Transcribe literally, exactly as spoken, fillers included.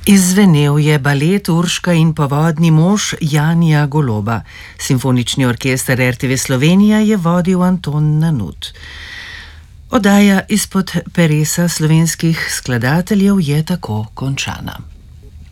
Izzvenel je balet Urška in povodni mož Janija Goloba. Simfonični orkester R T V Slovenija je vodil Anton Nanut. Oddaja izpod peresa slovenskih skladateljev je tako končana.